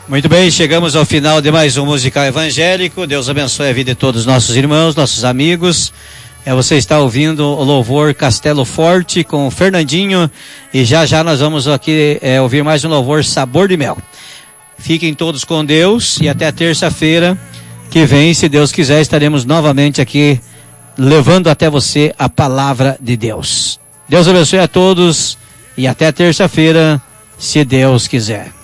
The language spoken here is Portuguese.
Muito bem, chegamos ao final de mais um Musical Evangélico. Deus abençoe a vida de todos os nossos irmãos, nossos amigos. Você está ouvindo o louvor Castelo Forte com o Fernandinho, e já já nós vamos aqui ouvir mais um louvor Sabor de Mel. Fiquem todos com Deus e até terça-feira que vem, se Deus quiser, estaremos novamente aqui levando até você a palavra de Deus. Deus abençoe a todos e até terça-feira, se Deus quiser.